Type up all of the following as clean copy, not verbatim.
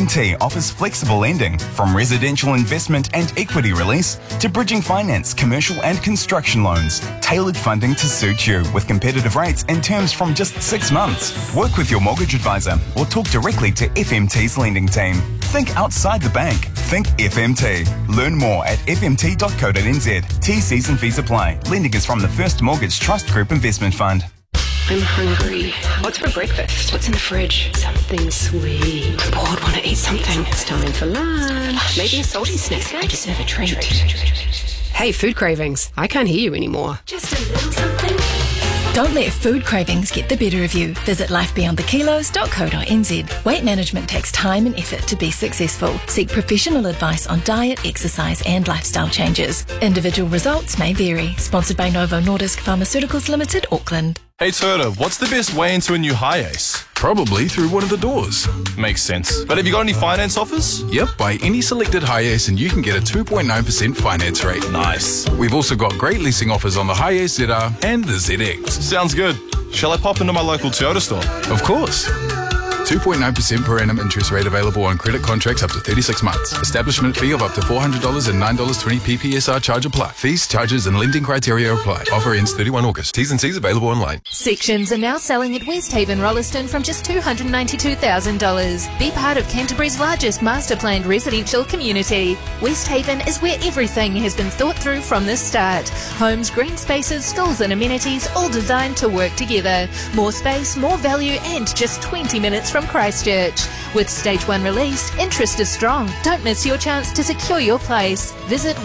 FMT offers flexible lending from residential investment and equity release to bridging finance, commercial and construction loans. Tailored funding to suit you with competitive rates and terms from just 6 months. Work with your mortgage advisor or talk directly to FMT's lending team. Think outside the bank. Think FMT. Learn more at fmt.co.nz. T's and fees apply. Lending is from the First Mortgage Trust Group Investment Fund. I'm hungry. What's for breakfast? What's in the fridge? Something sweet. I'm bored, want to eat something. It's time for lunch. Maybe a salty snack. I deserve a treat. Hey, food cravings. I can't hear you anymore. Just a little something. Don't let food cravings get the better of you. Visit lifebeyondthekilos.co.nz. Weight management takes time and effort to be successful. Seek professional advice on diet, exercise and lifestyle changes. Individual results may vary. Sponsored by Novo Nordisk Pharmaceuticals Limited, Auckland. Hey Turtle, what's the best way into a new HiAce? Probably through one of the doors. Makes sense. But have you got any finance offers? Yep, buy any selected HiAce and you can get a 2.9% finance rate. Nice. We've also got great leasing offers on the HiAce ZR and the ZX. Sounds good. Shall I pop into my local Toyota store? Of course. 2.9% per annum interest rate available on credit contracts up to 36 months. Establishment fee of up to $400 and $9.20 PPSR charge apply. Fees, charges and lending criteria apply. Offer ends 31 August. T's and C's available online. Sections are now selling at Westhaven Rolleston from just $292,000. Be part of Canterbury's largest master planned residential community. Westhaven is where everything has been thought through from the start. Homes, green spaces, schools and amenities all designed to work together. More space, more value and just 20 minutes from Christchurch. With Stage 1 released, interest is strong. Don't miss your chance to secure your place. Visit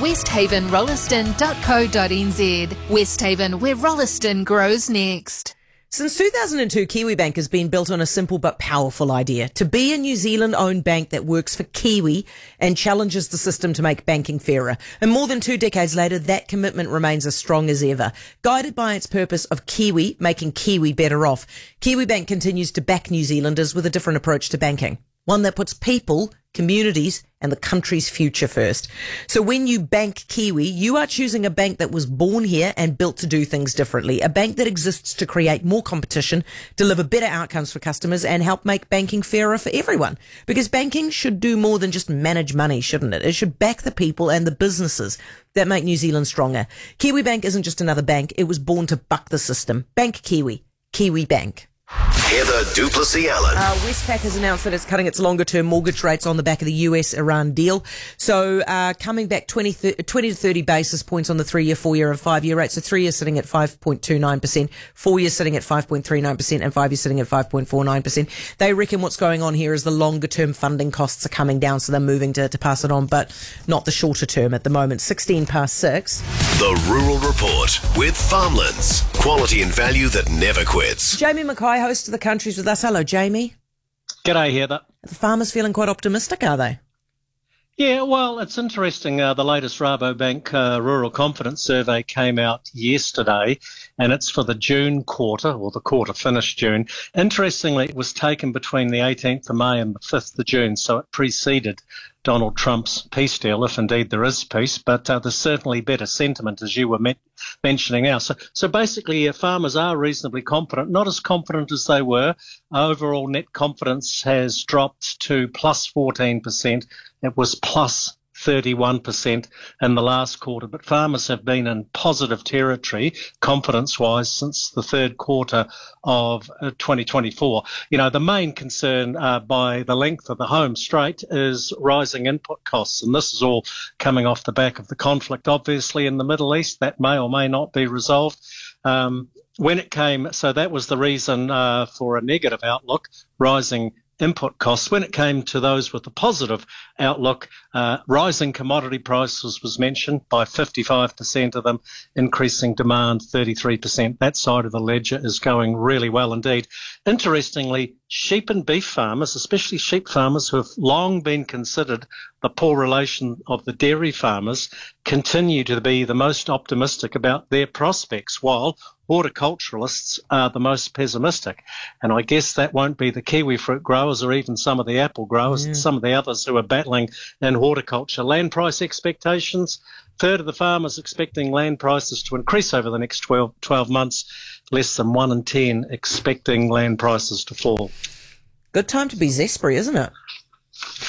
westhavenrolleston.co.nz. Westhaven, where Rolleston grows next. Since 2002, Kiwibank has been built on a simple but powerful idea: to be a New Zealand-owned bank that works for Kiwi and challenges the system to make banking fairer. And more than 2 decades later, that commitment remains as strong as ever. Guided by its purpose of Kiwi, making Kiwi better off, Kiwibank continues to back New Zealanders with a different approach to banking. One that puts people, communities, and the country's future first. So when you bank Kiwi, you are choosing a bank that was born here and built to do things differently. A bank that exists to create more competition, deliver better outcomes for customers, and help make banking fairer for everyone. Because banking should do more than just manage money, shouldn't it? It should back the people and the businesses that make New Zealand stronger. Kiwibank isn't just another bank. It was born to buck the system. Bank Kiwi. Kiwibank. Heather Duplessis-Allen. Westpac has announced that it's cutting its longer-term mortgage rates on the back of the US-Iran deal. So coming back 20 to 30 basis points on the 3-year, 4-year and 5-year rates. So 3 years sitting at 5.29%, 4 years sitting at 5.39% and 5 years sitting at 5.49%. They reckon what's going on here is the longer-term funding costs are coming down, so they're moving to pass it on, but not the shorter term at the moment. 16 past 6. The Rural Report with Farmlands. Quality and value that never quits. Jamie Mackay, host of The Country's with us. Hello, Jamie. G'day, Heather. The farmers feeling quite optimistic, are they? Yeah, well, it's interesting. The latest Rabobank Rural Confidence Survey came out yesterday, and it's for the June quarter, or the quarter finished June. Interestingly, it was taken between the 18th of May and the 5th of June, so it preceded Donald Trump's peace deal, if indeed there is peace, but there's certainly better sentiment, as you were mentioning now. So basically, farmers are reasonably confident, not as confident as they were. Overall net confidence has dropped to plus 14%. It was plus 31% in the last quarter, but farmers have been in positive territory, confidence-wise, since the third quarter of 2024. You know, the main concern by the length of the home straight is rising input costs, and this is all coming off the back of the conflict, obviously, in the Middle East. That may or may not be resolved. When it came, so that was the reason for a negative outlook, rising input costs. When it came to those with a positive outlook, rising commodity prices was mentioned by 55% of them, increasing demand 33%. That side of the ledger is going really well indeed. Interestingly, sheep and beef farmers, especially sheep farmers who have long been considered the poor relation of the dairy farmers, continue to be the most optimistic about their prospects, while horticulturalists are the most pessimistic. And I guess that won't be the kiwi fruit growers or even some of the apple growers, some of the others who are battling in horticulture. Land price expectations, third of the farmers expecting land prices to increase over the next 12 months, less than 1 in 10 expecting land prices to fall. Good time to be zespri, isn't it?